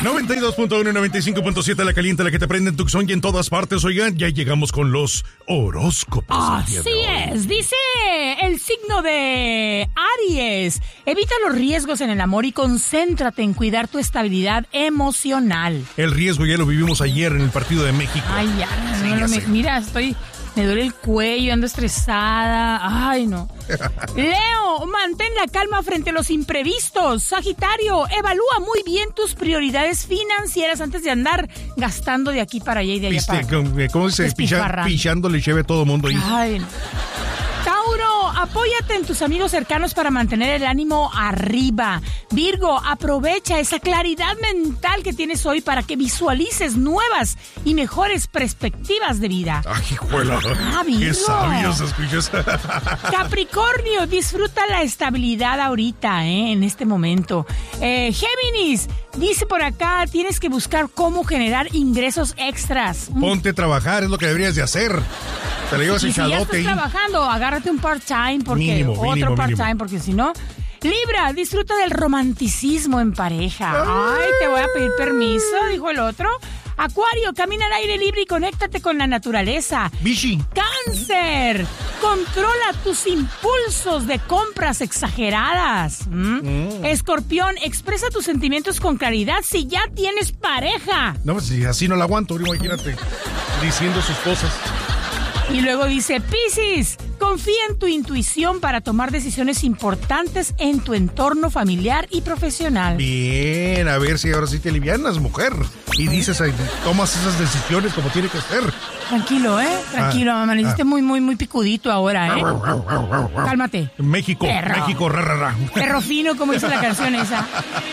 92.1 y 95.7 La Caliente, la que te prende en Tucson y en todas partes. Oigan, ya llegamos con los horóscopos. Así es, dice el signo de Aries. Evita los riesgos en el amor y concéntrate en cuidar tu estabilidad emocional. El riesgo ya lo vivimos ayer en el partido de México. Ay, ya, sí, no, ya mira, me duele el cuello, ando estresada. Ay, no. Leo, mantén la calma frente a los imprevistos. Sagitario, evalúa muy bien tus prioridades financieras antes de andar gastando de aquí para allá y de allá para allá. ¿Cómo se dice? Pichándole cheve a todo mundo ahí. Ay, no. Tauro, apóyate en tus amigos cercanos para mantener el ánimo arriba. Virgo, aprovecha esa claridad mental que tienes hoy para que visualices nuevas y mejores perspectivas de vida. ¡Ay, hijuela! ¡Qué sabio se escucha! Capricornio, disfruta la estabilidad ahorita, en este momento. Géminis, dice por acá, tienes que buscar cómo generar ingresos extras. Ponte a trabajar, es lo que deberías de hacer. Te lo llevas en chalote. Si ya estás trabajando, agárrate un part-time, porque otro part-time, porque si no... Libra, disfruta del romanticismo en pareja. Ay, te voy a pedir permiso, dijo el otro. Acuario, camina al aire libre y conéctate con la naturaleza. Bichi. Cáncer, controla tus impulsos de compras exageradas. Escorpión, expresa tus sentimientos con claridad si ya tienes pareja. No, pues si así no la aguanto, imagínate, diciendo sus cosas. Y luego dice, Piscis, confía en tu intuición para tomar decisiones importantes en tu entorno familiar y profesional. Bien, a ver si ahora sí te alivianas, mujer. Y dices, tomas esas decisiones como tiene que ser. Tranquilo, tranquilo, mamá. Le hiciste muy picudito ahora, Cálmate. México, perro. México, ra. Perro fino, como dice la canción esa.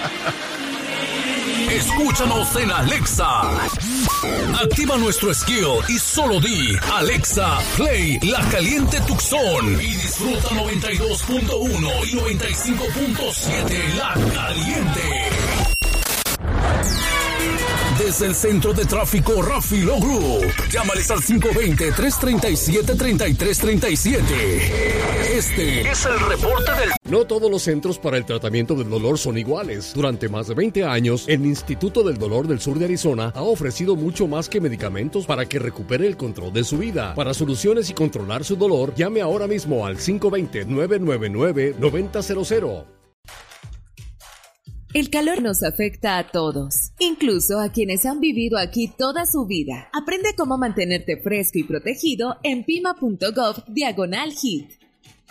Escúchanos en Alexa. Activa nuestro skill y solo di Alexa, play La Caliente Tucson y disfruta 92.1 y 95.7 La Caliente. Desde el centro de tráfico Rafi Logru, llámales al 520-337-3337. Este es el reporte del... No todos los centros para el tratamiento del dolor son iguales. Durante más de 20 años, el Instituto del Dolor del Sur de Arizona ha ofrecido mucho más que medicamentos para que recupere el control de su vida. Para soluciones y controlar su dolor, llame ahora mismo al 520-999-9000. El calor nos afecta a todos, incluso a quienes han vivido aquí toda su vida. Aprende cómo mantenerte fresco y protegido en pima.gov/HEAT.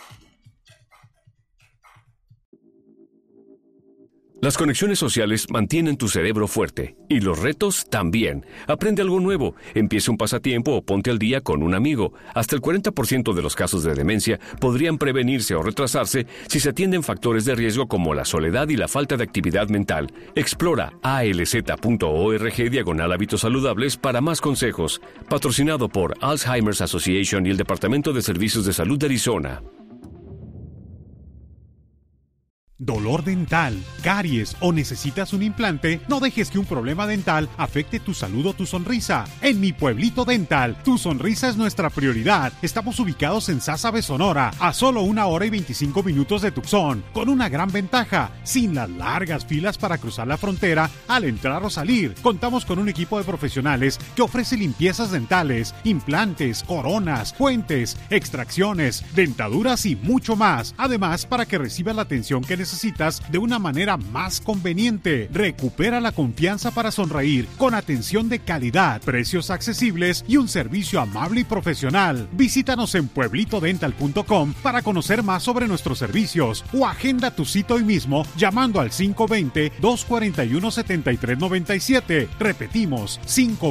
Las conexiones sociales mantienen tu cerebro fuerte y los retos también. Aprende algo nuevo, empieza un pasatiempo o ponte al día con un amigo. Hasta el 40% de los casos de demencia podrían prevenirse o retrasarse si se atienden factores de riesgo como la soledad y la falta de actividad mental. Explora alz.org/hábitos saludables para más consejos. Patrocinado por Alzheimer's Association y el Departamento de Servicios de Salud de Arizona. ¿Dolor dental, caries o necesitas un implante? No dejes que un problema dental afecte tu salud o tu sonrisa. En Mi Pueblito Dental, tu sonrisa es nuestra prioridad. Estamos ubicados en Sásabe, Sonora, a solo 1 hora y 25 minutos de Tucson, con una gran ventaja, sin las largas filas para cruzar la frontera al entrar o salir. Contamos con un equipo de profesionales que ofrece limpiezas dentales, implantes, coronas, puentes, extracciones, dentaduras y mucho más. Además, para que recibas la atención que necesitas de una manera más conveniente. Recupera la confianza para sonreír con atención de calidad, precios accesibles y un servicio amable y profesional. Visítanos en pueblitodental.com para conocer más sobre nuestros servicios o agenda tu cita hoy mismo llamando al 520-241-7397. Repetimos,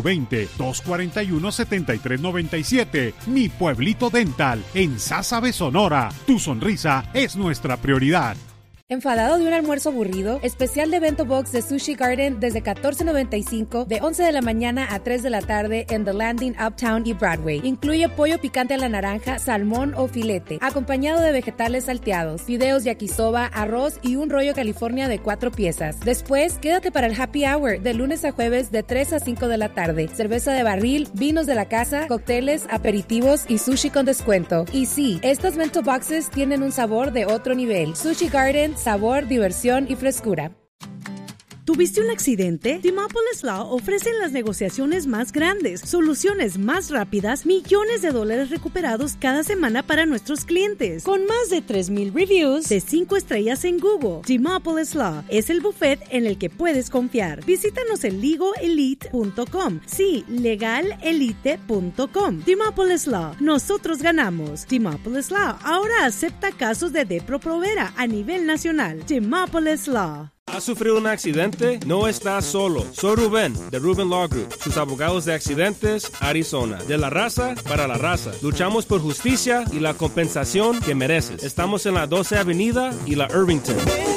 520-241-7397. Mi Pueblito Dental en Sásabe, Sonora. Tu sonrisa es nuestra prioridad. ¿Enfadado de un almuerzo aburrido? Especial de Bento Box de Sushi Garden desde $14.95 de 11 de la mañana a 3 de la tarde en The Landing, Uptown y Broadway. Incluye pollo picante a la naranja, salmón o filete, acompañado de vegetales salteados, fideos yakisoba, arroz y un rollo California de 4 piezas. Después, quédate para el happy hour de lunes a jueves de 3 a 5 de la tarde. Cerveza de barril, vinos de la casa, cócteles, aperitivos y sushi con descuento. Y sí, estas Bento Boxes tienen un sabor de otro nivel. Sushi Garden, sabor, diversión y frescura. ¿Tuviste un accidente? Demopolis Law ofrece las negociaciones más grandes, soluciones más rápidas, millones de dólares recuperados cada semana para nuestros clientes. Con más de 3,000 reviews de 5 estrellas en Google, Demopolis Law es el buffet en el que puedes confiar. Visítanos en legalelite.com. Sí, legalelite.com. Demopolis Law. Nosotros ganamos. Demopolis Law ahora acepta casos de Depo-Provera a nivel nacional. Demopolis Law. ¿Has sufrido un accidente? No estás solo. Soy Rubén, de Rubén Law Group, sus abogados de accidentes, Arizona. De la raza para la raza. Luchamos por justicia y la compensación que mereces. Estamos en la 12 Avenida y la Irvington.